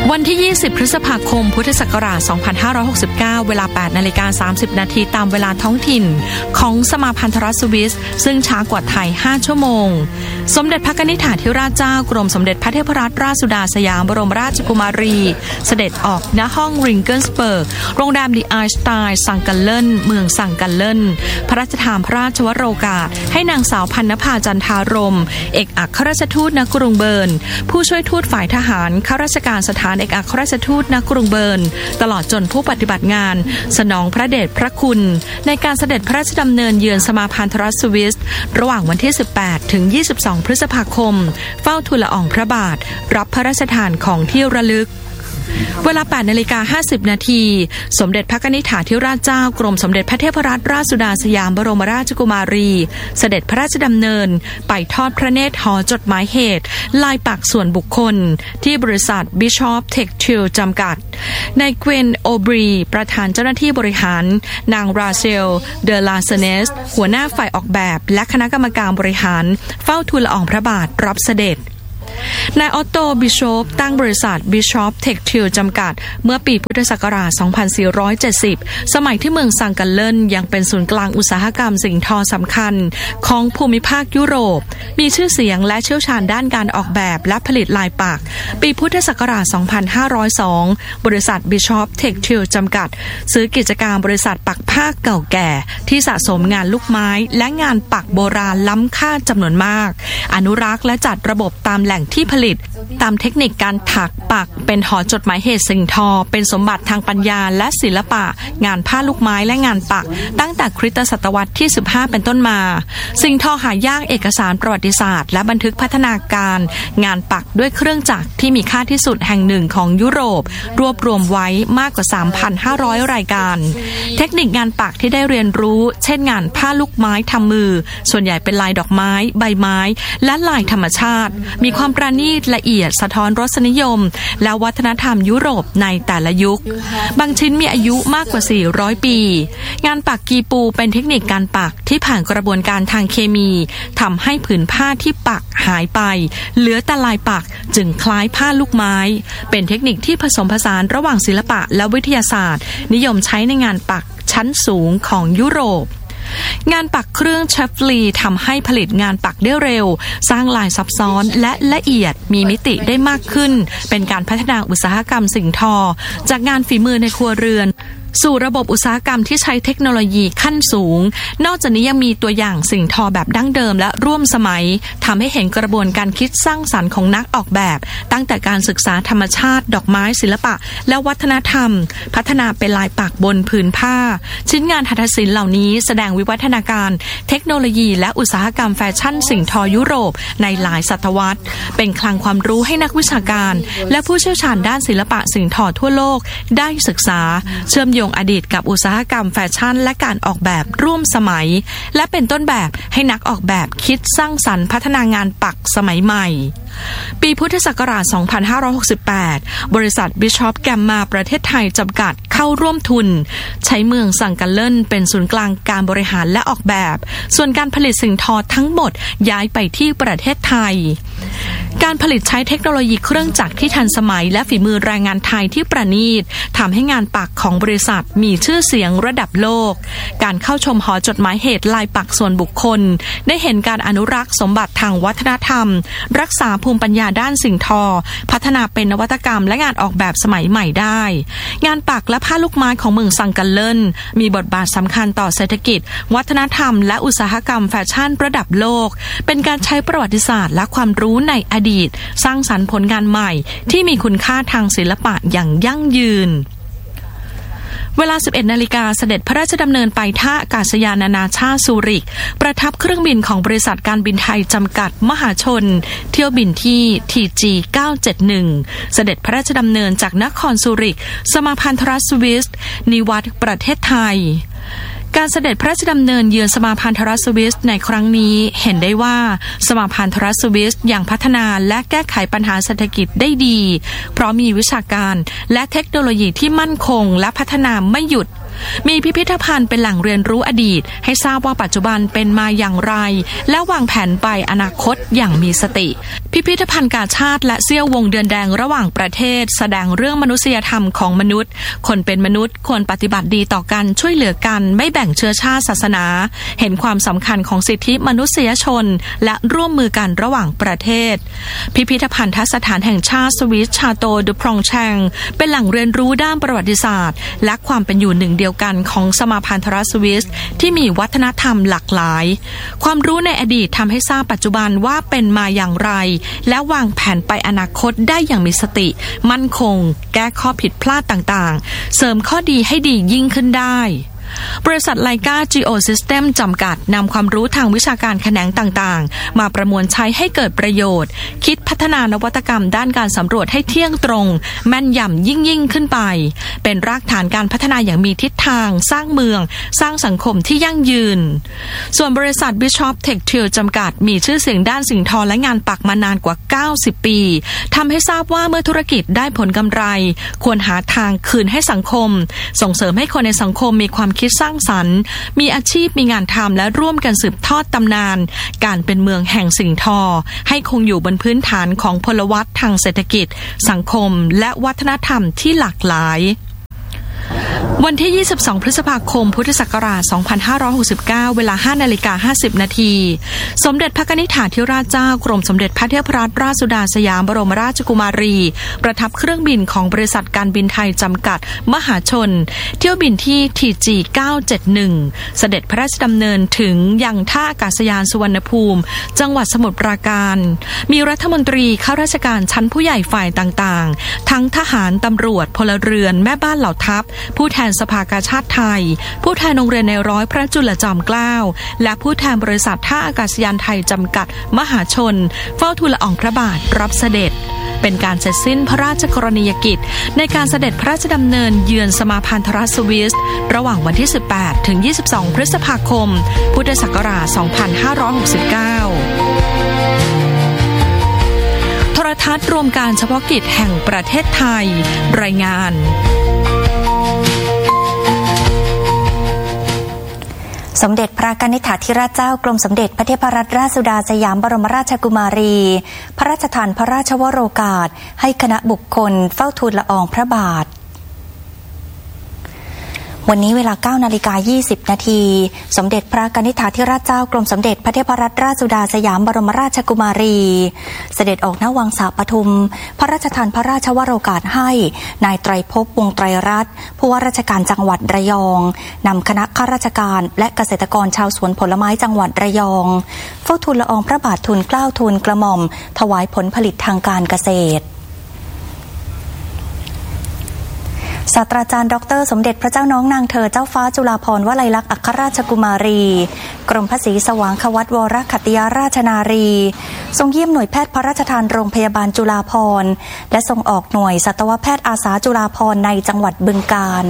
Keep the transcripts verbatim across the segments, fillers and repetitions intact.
วันที่ยี่สิบพฤษภาคมพุทธศักราชสองพันห้าร้อยหกสิบเก้าเวลา แปดนาฬิกาสามสิบนาทีตามเวลาท้องถิ่นของสมาพันธรัฐสวิสซึ่งช้ากว่าไทยห้าชั่วโมงสมเด็จพระนิธิถาธิราชเจ้ากรมสมเด็จพระเทพรัตนราชสุดาสยามบรมราชกุมารีเสด็จออกณห้องริงเกิลสเบิร์กโรงแรมดีไอสไตน์ซังกัลเลนเมืองซังกัลเลนพระราชทานพระราชวโรกาสให้นางสาวพันนภาจันทารมเอกอัครราชทูตณกรุงเบิร์นผู้ช่วยทูตฝ่ายทหารข้าราชการสถานเอกอัครราชทูตณกรุงเบิร์นตลอดจนผู้ปฏิบัติงานสนองพระเดชพระคุณในการเสด็จพระราชดำเนินเยือนสมาพันธรัฐสวิสระหว่างวันที่สิบแปดถึงยี่สิบสองพฤษภาคมเฝ้าทูลละอองพระบาทรับพระราชทานของที่ระลึกเวลา แปดนาฬิกาห้าสิบนาทีสมเด็จพระนิธิถาธิราชเจ้ากรมสมเด็จพระเทพรัตนราชสุดาสยามบรมราชกุมารีเสด็จพระราชดำเนินไปทอดพระเนตรหอจดหมายเหตุลายปักส่วนบุคคลที่บริษัท Bishop Textile จำกัดนายเกวนโอบรีประธานเจ้าหน้าที่บริหารนางราเชลเดลาเซเนสหัวหน้าฝ่ายออกแบบและคณะกรรมการบริหารเฝ้าทูลละอองพระบาทรับเสด็จนายออตโตบิชอปตั้งบริษัท Bishop Textile จำกัดเมื่อปีพุทธศักราชสองพันสี่ร้อยเจ็ดสิบสมัยที่เมืองซังกัลเลนยังเป็นศูนย์กลางอุตสาหกรรมสิ่งทอสำคัญของภูมิภาคยุโรปมีชื่อเสียงและเชี่ยวชาญด้านการออกแบบและผลิตลายปักปีพุทธศักราชสองพันห้าร้อยสองบริษัท Bishop Textile จำกัดซื้อกิจการบริษัทปักผ้าเก่าแก่ที่สะสมงานลูกไม้และงานปักโบราณล้ำค่าจำนวนมากอนุรักษ์และจัดระบบตามแหล่งที่ผลิตตามเทคนิคการถักปักเป็นหอจดหมายเหตุสิ่งทอเป็นสมบัติทางปัญญาและศิลปะงานผ้าลูกไม้และงานปักตั้งแต่คริสตศตวรรษที่สิบห้าเป็นต้นมาสิ่งทอหายากเอกสารประวัติศาสตร์และบันทึกพัฒนาการงานปักด้วยเครื่องจักรที่มีค่าที่สุดแห่งหนึ่งของยุโรปรวบรวมไว้มากกว่า สามพันห้าร้อย รายการเทคนิคงานปักที่ได้เรียนรู้เช่นงานผ้าลูกไม้ทำมือส่วนใหญ่เป็นลายดอกไม้ใบไม้และลายธรรมชาติมีความประณีตละเอียดสะท้อนรสนิยมและวัฒนธรรมยุโรปในแต่ละยุคบางชิ้นมีอายุมากกว่าสี่ร้อยปีงานปักกีปูเป็นเทคนิคการปักที่ผ่านกระบวนการทางเคมีทำให้ผืนผ้าที่ปักหายไปเหลือแต่ลายปักจึงคล้ายผ้าลูกไม้เป็นเทคนิคที่ผสมผสานระหว่างศิลปะและวิทยาศาสตร์นิยมใช้ในงานปักชั้นสูงของยุโรปงานปักเครื่องเชฟลีทำให้ผลิตงานปักได้เร็วสร้างลายซับซ้อนและละเอียดมีมิติได้มากขึ้นเป็นการพัฒนาอุตสาหกรรมสิ่งทอจากงานฝีมือในครัวเรือนสู่ระบบอุตสาหกรรมที่ใช้เทคโนโลยีขั้นสูงนอกจากนี้ยังมีตัวอย่างสิ่งทอแบบดั้งเดิมและร่วมสมัยทำให้เห็นกระบวนการคิดสร้างสรรค์ของนักออกแบบตั้งแต่การศึกษาธรรมชาติดอกไม้ศิลปะและวัฒนธรรมพัฒนาเป็นลายปักบนผืนผ้าชิ้นงานหัตถศิลป์เหล่านี้แสดงวิวัฒนาการเทคโนโลยีและอุตสาหกรรมแฟชั่นสิ่งทอยุโรปในหลายศตวรรษเป็นคลังความรู้ให้นักวิชาการและผู้เชี่ยวชาญด้านศิลปะสิ่งทอทั่วโลกได้ศึกษาเชื่อมโยงอดีตกับอุตสาหกรรมแฟชั่นและการออกแบบร่วมสมัยและเป็นต้นแบบให้นักออกแบบคิดสร้างสรรค์พัฒนางานปักสมัยใหม่ปีพุทธศักราชสองพันห้าร้อยหกสิบแปดบริษัท Bishop Gamma ประเทศไทยจำกัดเข้าร่วมทุนใช้เมืองซังกัลเลนเป็นศูนย์กลางการบริหารและออกแบบส่วนการผลิตสิ่งทอทั้งหมดย้ายไปที่ประเทศไทยการผลิตใช้เทคโนโลยีเครื่องจักรที่ทันสมัยและฝีมือแรงงานไทยที่ประณีตทำให้งานปักของบริษัทมีชื่อเสียงระดับโลกการเข้าชมหอจดหมายเหตุลายปักส่วนบุคคลได้เห็นการอนุรักษ์สมบัติทางวัฒนธรรมรักษาภูมิปัญญาด้านสิ่งทอพัฒนาเป็นนวัตกรรมและงานออกแบบสมัยใหม่ได้งานปักและผ้าลูกไม้ของเมืองซังกัลเลนมีบทบาทสำคัญต่อเศรษฐกิจวัฒนธรรมและอุตสาหกรรมแฟชั่นระดับโลกเป็นการใช้ประวัติศาสตร์และความรู้ในอดีตสร้างสรรค์ผลงานใหม่ที่มีคุณค่าทางศิลปะอย่างยั่งยืนเวลา สิบเอ็ดนาฬิกาเสด็จพระราชดำเนินไปท่าอากาศยานนานาชาติซูริกประทับเครื่องบินของบริษัทการบินไทยจำกัดมหาชนเที่ยวบินที่ ที จี เก้าเจ็ดหนึ่ง เสด็จพระราชดำเนินจากนครซูริกสมาพันธรัฐสวิสนิวัตประเทศไทยการเสด็จพระราชดำเนินเยือนสมาพันธรัฐสวิสในครั้งนี้เห็นได้ว่าสมาพันธรัฐสวิสยังพัฒนาและแก้ไขปัญหาเศรษฐกิจได้ดีเพราะมีวิชาการและเทคโนโลยีที่มั่นคงและพัฒนาไม่หยุดมีพิพิธภัณฑ์เป็นแหล่งเรียนรู้อดีตให้ทราบว่าปัจจุบันเป็นมาอย่างไรและวางแผนไปอนาคตอย่างมีสติพิพิธภัณฑ์กาชาดและเสี้ยววงเดือนแดงระหว่างประเทศแสดงเรื่องมนุษยธรรมของมนุษย์คนเป็นมนุษย์ควรปฏิบัติดีต่อกันช่วยเหลือกันไม่แบ่งเชื้อชาติศาสนาเห็นความสำคัญของสิทธิมนุษยชนและร่วมมือกันระหว่างประเทศพิพิธภัณฑสถานแห่งชาติสวิสชาโตดูพรองแชงเป็นแหล่งเรียนรู้ด้านประวัติศาสตร์และความเป็นอยู่หนึ่งเดียวกันของสมาพันธรัฐสวิสที่มีวัฒนธรรมหลากหลายความรู้ในอดีตทำให้ทราบปัจจุบันว่าเป็นมาอย่างไรและวางแผนไปอนาคตได้อย่างมีสติมั่นคงแก้ข้อผิดพลาดต่างๆเสริมข้อดีให้ดียิ่งขึ้นได้บริษัทไลกา Geosystem จำกัดนำความรู้ทางวิชาการแขนงต่างๆมาประมวลใช้ให้เกิดประโยชน์คิดพัฒนานวัตกรรมด้านการสำรวจให้เที่ยงตรงแม่นยำยิ่งยิ่งขึ้นไปเป็นรากฐานการพัฒนาอย่างมีทิศทางสร้างเมืองสร้างสังคมที่ยั่งยืนส่วนบริษัท Bishop Textile จำกัดมีชื่อเสียงด้านสิ่งทอและงานปักมานานกว่าเก้าสิบปีทำให้ทราบว่าเมื่อธุรกิจได้ผลกำไรควรหาทางคืนให้สังคมส่งเสริมให้คนในสังคมมีความคิดสร้างสรรค์มีอาชีพมีงานทำและร่วมกันสืบทอดตำนานการเป็นเมืองแห่งสิ่งทอให้คงอยู่บนพื้นฐานของพลวัตทางเศรษฐกิจสังคมและวัฒนธรรมที่หลากหลายวันที่ยี่สิบสองพฤษภาคมพุทธศักราชสองพันห้าร้อยหกสิบเก้าเวลา ห้านาฬิกาห้าสิบนาทีสมเด็จพระกนิษฐาธิราชเจ้ากรมสมเด็จพระเทพรัตนราชสุดาสยามบรมราชกุมารีประทับเครื่องบินของบริษัทการบินไทยจำกัดมหาชนเที่ยวบินที่ ที จี เก้าเจ็ดหนึ่ง เสด็จพระราชดำเนินถึงยังท่าอากาศยานสุวรรณภูมิจังหวัดสมุทรปราการมีรัฐมนตรีข้าราชการชั้นผู้ใหญ่ฝ่ายต่างๆทั้งทหารตำรวจพลเรือนแม่บ้านเหล่าทัพผู้แทนสภากาชาดไทยผู้แทนโรงเรียนในร้อยพระจุลจอมเกล้าและผู้แทนบริษัทท่าอากาศยานไทยจำกัดมหาชนเฝ้าทูลละอองพระบาทรับเสด็จเป็นการเสร็จสิ้นพระราชกรณียกิจในการเสด็จพระราชดำเนินเยือนสมาพันธรัฐสวิสระหว่างวันที่สิบแปดถึงยี่สิบสองพฤษภาคมพุทธศักราชสองพันห้าร้อยหกสิบเก้าโทรทัศน์รวมการเฉพาะกิจแห่งประเทศไทยรายงานสมเด็จพระกนิษฐาธิราชเจ้ากรมสมเด็จพระเทพรัตนราชสุดาสยามบรมราชกุมารีพระราชทานพระราชวโรกาสให้คณะบุคคลเฝ้าทูลละอองพระบาทวันนี้เวลา เก้านาฬิกายี่สิบนาทีสมเด็จพระกนิษฐาธิราชเจ้ากรมสมเด็จพระเทพรัตนราชสุดาสยามบรมราชกุมารีเสด็จออกณวังสาปทุมพระราชทานพระราชวโรกาสให้นายไตรภพวงศ์ไตรรัตน์ผู้ว่าราชการจังหวัดระยองนำคณะข้าราชการและเกษตรกรชาวสวนผลไม้จังหวัดระยองเฝ้าทูลละอองพระบาททูลเกล้าทูลกระหม่อมถวายผลผลิตทางการเกษตรศาสตราจารย์ดรสมเด็จพระเจ้าน้องนางเธอเจ้าฟ้าจุฬาภรณ์วลัยลักษณ์อัครราชกุมารีกรมพระศรีสว่างควัตวรขัตติยาราชนารีทรงเยี่ยมหน่วยแพทย์พระราชทานโรงพยาบาลจุฬาภรณ์และทรงออกหน่วยสัตวแพทย์อาสาจุฬาภรณ์ในจังหวัดบึงกาฬ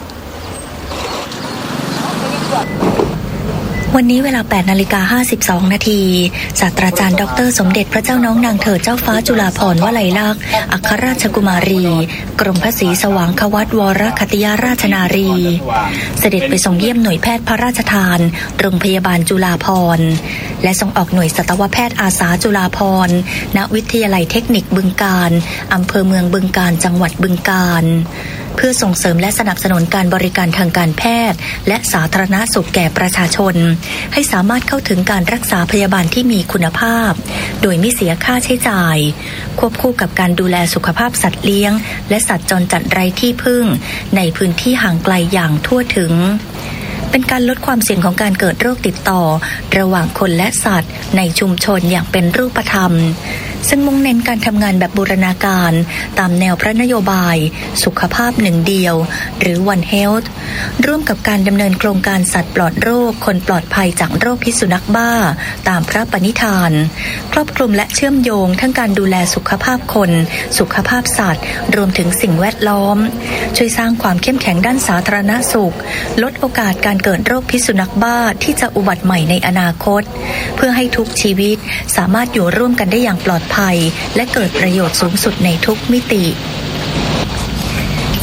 วันนี้เวลา แปดนาฬิกาห้าสิบสองนาทีศาสตราจารย์ดรสมเด็จพระเจ้าน้องนางเธอเจ้าฟ้าจุฬาภรณ์วลัยลักษณ์อัครราชกุมารีกรมพระศรีสว่างควัตวรขัตติยาราชนารีเสด็จไปทรงเยี่ยมหน่วยแพทย์พระราชทานโรงพยาบาลจุฬาภรณ์และทรงออกหน่วยสัตวแพทย์อาสาจุฬาภรณ์ณวิทยาลัยเทคนิคบึงกาฬอำเภอเมืองบึงกาฬจังหวัดบึงกาฬเพื่อส่งเสริมและสนับสนุนการบริการทางการแพทย์และสาธารณสุขแก่ประชาชนให้สามารถเข้าถึงการรักษาพยาบาลที่มีคุณภาพโดยไม่เสียค่าใช้จ่ายควบคู่กับการดูแลสุขภาพสัตว์เลี้ยงและสัตว์จรจัดไร้ที่พึ่งในพื้นที่ห่างไกลอย่างทั่วถึงเป็นการลดความเสี่ยงของการเกิดโรคติดต่อระหว่างคนและสัตว์ในชุมชนอย่างเป็นรูปธรรมซึ่งมุ่งเน้นการทำงานแบบบูรณาการตามแนวพระนโยบายสุขภาพหนึ่งเดียวหรือ One Health ร่วมกับการดำเนินโครงการสัตว์ปลอดโรคคนปลอดภัยจากโรคพิษสุนัขบ้าตามพระปณิธานครอบคลุมและเชื่อมโยงทั้งการดูแลสุขภาพคนสุขภาพสัตว์รวมถึงสิ่งแวดล้อมช่วยสร้างความเข้มแข็งด้านสาธารณสุขลดโอกาสการเกิดโรคพิษสุนัขบ้าที่จะอุบัติใหม่ในอนาคตเพื่อให้ทุกชีวิตสามารถอยู่ร่วมกันได้อย่างปลอดภัยและเกิดประโยชน์สูงสุดในทุกมิติ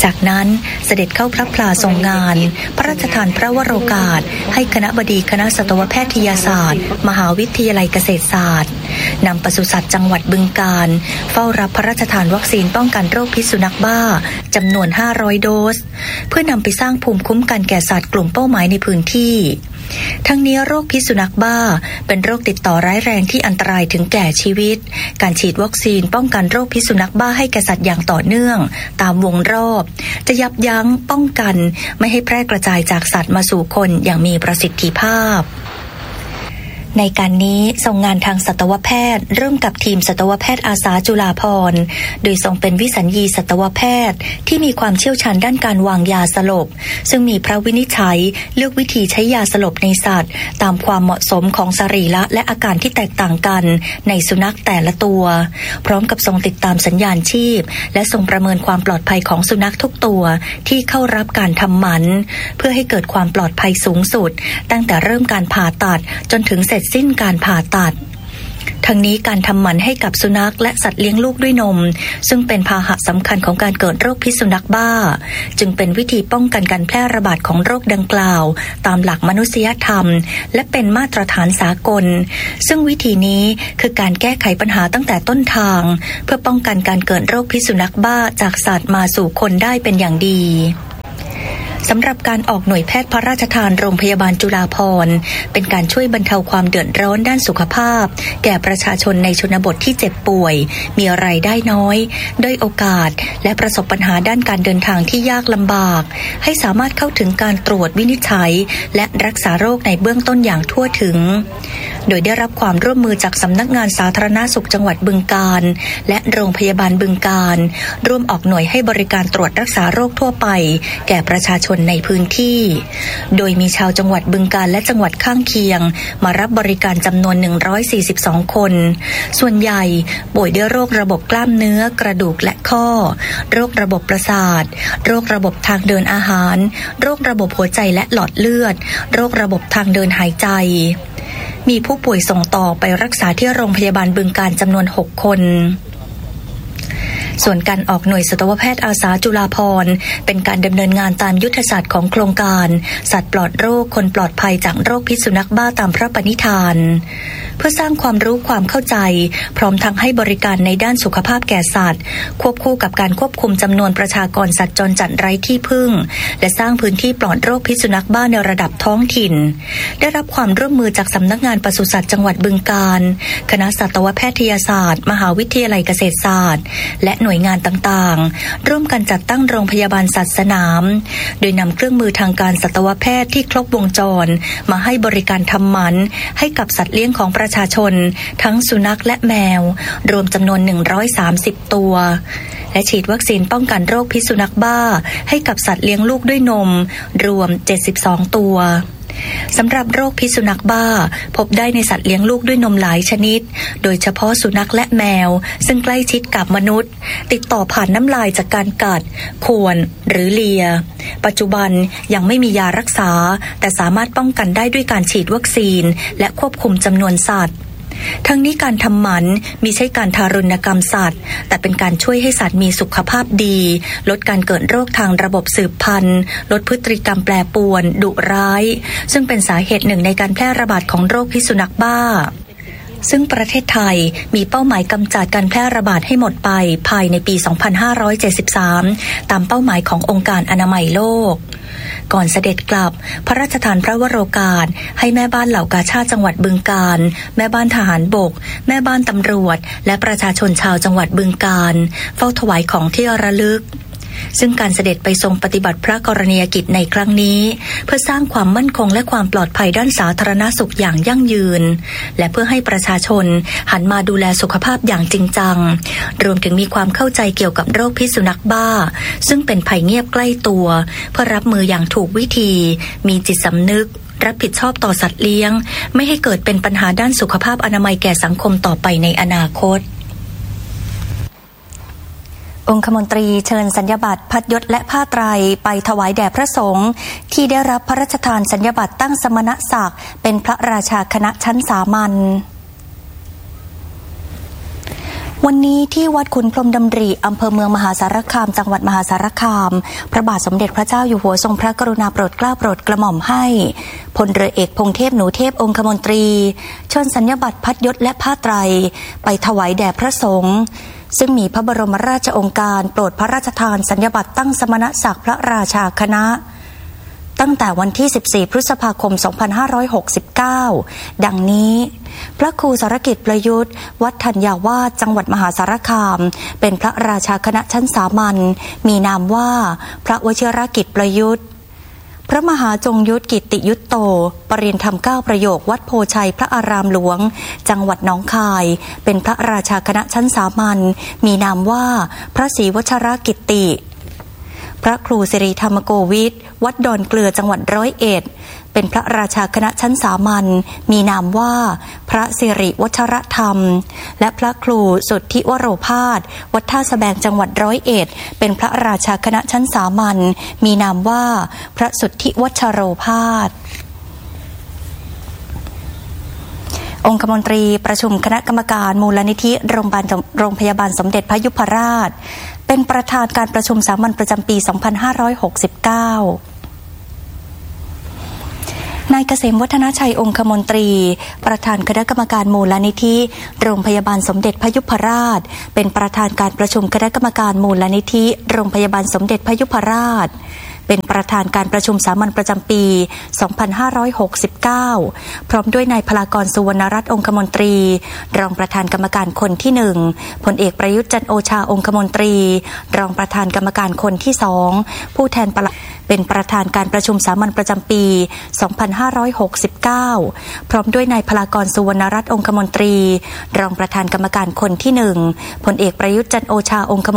จากนั้นเสด็จเข้าพระพลาทรงงานพระราชทานพระวโรกาสให้คณบดีคณะสัตวแพทยศาสตร์มหาวิทยาลัยเกษตรศาสตร์นำปศุสัตว์จังหวัดบึงกาฬเฝ้ารับพระราชทานวัคซีนป้องกันโรคพิษสุนัขบ้าจำนวนห้าร้อยโดสเพื่อนำไปสร้างภูมิคุ้มกันแก่สัตว์กลุ่มเป้าหมายในพื้นที่ทั้งนี้โรคพิษสุนัขบ้าเป็นโรคติดต่อร้ายแรงที่อันตรายถึงแก่ชีวิตการฉีดวัคซีนป้องกันโรคพิษสุนัขบ้าให้แก่สัตว์อย่างต่อเนื่องตามวงรอบจะยับยั้งป้องกันไม่ให้แพร่กระจายจากสัตว์มาสู่คนอย่างมีประสิทธิภาพในการนี้ทรงงานทางสัตวแพทย์ร่วมกับทีมสัตวแพทย์อาสาจุฬาภรณ์โดยทรงเป็นวิสัญญีสัตวแพทย์ที่มีความเชี่ยวชาญด้านการวางยาสลบซึ่งมีพระวินิจฉัยเลือกวิธีใช้ยาสลบในสัตว์ตามความเหมาะสมของสรีระและอาการที่แตกต่างกันในสุนัขแต่ละตัวพร้อมกับทรงติดตามสัญญาณชีพและทรงประเมินความปลอดภัยของสุนัขทุกตัวที่เข้ารับการทำหมันเพื่อให้เกิดความปลอดภัยสูงสุดตั้งแต่เริ่มการผ่าตัดจนถึงเสร็จสิ้นการผ่าตัดทั้งนี้การทำหมันให้กับสุนัขและสัตว์เลี้ยงลูกด้วยนมซึ่งเป็นพาหะสำคัญของการเกิดโรคพิษสุนัขบ้าจึงเป็นวิธีป้องกันการแพร่ระบาดของโรคดังกล่าวตามหลักมนุษยธรรมและเป็นมาตรฐานสากลซึ่งวิธีนี้คือการแก้ไขปัญหาตั้งแต่ต้นทางเพื่อป้องกันการเกิดโรคพิษสุนัขบ้าจากสัตว์มาสู่คนได้เป็นอย่างดีสำหรับการออกหน่วยแพทย์พระราชทานโรงพยาบาลจุฬาภรณ์เป็นการช่วยบรรเทาความเดือดร้อนด้านสุขภาพแก่ประชาชนในชนบทที่เจ็บป่วยมีรายได้น้อยด้อยโอกาสและประสบปัญหาด้านการเดินทางที่ยากลำบากให้สามารถเข้าถึงการตรวจวินิจฉัยและรักษาโรคในเบื้องต้นอย่างทั่วถึงโดยได้รับความร่วมมือจากสำนักงานสาธารณสุขจังหวัดบึงกาฬและโรงพยาบาลบึงกาฬร่วมออกหน่วยให้บริการตรวจรักษาโรคทั่วไปแก่ประชาชนในพื้นที่โดยมีชาวจังหวัดบึงกาฬและจังหวัดข้างเคียงมารับบริการจำนวนหนึ่งร้อยสี่สิบสองคนส่วนใหญ่ป่วยด้วยโรคระบบกล้ามเนื้อกระดูกและข้อโรคระบบประสาทโรคระบบทางเดินอาหารโรคระบบหัวใจและหลอดเลือดโรคระบบทางเดินหายใจมีผู้ป่วยส่งต่อไปรักษาที่โรงพยาบาลบึงกาฬจำนวนหกคนส่วนการออกหน่วยสัตวแพทย์อาสาจุฬาภรณ์เป็นการดำเนินงานตามยุทธศาสตร์ของโครงการสัตว์ปลอดโรคคนปลอดภัยจากโรคพิษสุนัขบ้าตามพระปณิธานเพื่อสร้างความรู้ความเข้าใจพร้อมทั้งให้บริการในด้านสุขภาพแก่สัตว์ควบคู่กับการควบคุมจำนวนประชากรสัตว์จรจัดไร้ที่พึ่งและสร้างพื้นที่ปลอดโรคพิษสุนัขบ้าในระดับท้องถิ่นได้รับความร่วมมือจากสำนักงานปศุสัตว์จังหวัดบึงกาฬคณะสัตวแพทยศาสตร์มหาวิทยาลัยเกษตรศาสตร์และหน่วยงานต่างๆร่วมกันจัดตั้งโรงพยาบาลสัตว์สนามโดยนำเครื่องมือทางการสัตวแพทย์ที่ครบวงจรมาให้บริการทำหมันให้กับสัตว์เลี้ยงของประชาชนทั้งสุนัขและแมวรวมจำนวนหนึ่งร้อยสามสิบตัวและฉีดวัคซีนป้องกันโรคพิษสุนัขบ้าให้กับสัตว์เลี้ยงลูกด้วยนมรวมเจ็ดสิบสองตัวสำหรับโรคพิษสุนัขบ้าพบได้ในสัตว์เลี้ยงลูกด้วยนมหลายชนิดโดยเฉพาะสุนัขและแมวซึ่งใกล้ชิดกับมนุษย์ติดต่อผ่านน้ำลายจากการกัดข่วนหรือเลียปัจจุบันยังไม่มียารักษาแต่สามารถป้องกันได้ด้วยการฉีดวัคซีนและควบคุมจำนวนสัตว์ทั้งนี้การทำหมันมิใช่การทารุณกรรมสัตว์แต่เป็นการช่วยให้สัตว์มีสุขภาพดีลดการเกิดโรคทางระบบสืบพันธุ์ลดพฤติกรรมแปรปรวนดุร้ายซึ่งเป็นสาเหตุหนึ่งในการแพร่ระบาดของโรคพิษสุนัขบ้าซึ่งประเทศไทยมีเป้าหมายกำจัดการแพร่ระบาดให้หมดไปภายในปี สองพันห้าร้อยเจ็ดสิบสาม ตามเป้าหมายขององค์การอนามัยโลกก่อนเสด็จกลับพระราชทานพระวโรกาสให้แม่บ้านเหล่ากาชาดจังหวัดบึงกาฬแม่บ้านทหารบกแม่บ้านตำรวจและประชาชนชาวจังหวัดบึงกาฬเฝ้าถวายของที่ระลึกซึ่งการเสด็จไปทรงปฏิบัติพระกรณียกิจในครั้งนี้เพื่อสร้างความมั่นคงและความปลอดภัยด้านสาธารณสุขอย่างยั่งยืนและเพื่อให้ประชาชนหันมาดูแลสุขภาพอย่างจริงจังรวมถึงมีความเข้าใจเกี่ยวกับโรคพิษสุนัขบ้าซึ่งเป็นภัยเงียบใกล้ตัวเพื่อรับมืออย่างถูกวิธีมีจิตสำนึกรับผิดชอบต่อสัตว์เลี้ยงไม่ให้เกิดเป็นปัญหาด้านสุขภาพอนามัยแก่สังคมต่อไปในอนาคตองคมนตรีเชิญสัญญบัตรพัดยศและผ้าไตรไปถวายแด่พระสงฆ์ที่ได้รับพระราชทานสัญญบัตรตั้งสมณศักดิ์เป็นพระราชาคณะชั้นสามัญวันนี้ที่วัดขุนพรหมดำริอำเภอเมืองมหาสารคามจังหวัดมหาสารคามพระบาทสมเด็จพระเจ้าอยู่หัวทรงพระกรุณาโปรดเกล้าโปรดกระหม่อมให้พลเรือเอกพงษ์เทพหนูเทพองคมนตรีเชิญสัญญบัตรพัดยศและผ้าไตรไปถวายแด่พระสงฆ์ซึ่งมีพระบรมราชโองการโปรดพระราชทานสัญญบัตรตั้งสมณศักดิ์พระราชาคณะตั้งแต่วันที่สิบสี่พฤษภาคมสองพันห้าร้อยหกสิบเก้าดังนี้พระครูสารกิจประยุทธ์วัดธัญญาวาสจังหวัดมหาสารคามเป็นพระราชาคณะชั้นสามัญมีนามว่าพระวชิรกิจประยุทธ์พระมหาจงยุทธกิตติยุตโตปริญธรรมเก้าประโยควัดโพชัยพระอารามหลวงจังหวัดหนองคายเป็นพระราชาคณะชั้นสามัญมีนามว่าพระศรีวชรกิตติพระครูสิริธรรมโกวิทวัดดอนเกลือจังหวัดร้อยเอ็ดเป็นพระราชาคณะชั้นสามัญมีนามว่าพระสิริวัชรธรรมและพระครูสุทธิวโรภาสวัดท่าสแบงจังหวัดร้อยเอ็ดเป็นพระราชาคณะชั้นสามัญมีนามว่าพระสุทธิวัชโรภาสองคมนตรีประชุมคณะกรรมการมูลนิธิโรงพยาบาลโรงพยาบาลสมเด็จพระยุพราชเป็นประธานการประชุมสามัญประจำปีสองพันห้าร้อยหกสิบเก้านายเกษมวัฒนชัยองคมนตรีประธานคณะกรรมการมูลนิธิโรงพยาบาลสมเด็จพระยุพราชเป็นประธานการประชุมคณะกรรมการมูลนิธิโรงพยาบาลสมเด็จพระยุพราชเป็นประธานการประชุมสามัญประจำปีสองพันห้าร้อยหกสิบเก้าพร้อมด้วยนายพลากรสุวรรณรัตน์องคมนตรีรองประธานกรรมการคนที่หนึ่งพลเอกประยุทธ์จันทร์โอชาองคมนตรีรองประธานกรรมการคนที่สองผู้แทนปลัดเป็นประธานการประชุมสามัญประจำปีสองพันห้าร้อยหกสิบเก้าพร้อมด้วยนายพลากรสุวรรณรัตน์องคมนตรีรองประธานกรรมการคนที่หนึ่งพลเอกประยุทธ์จันทร์โอชาองค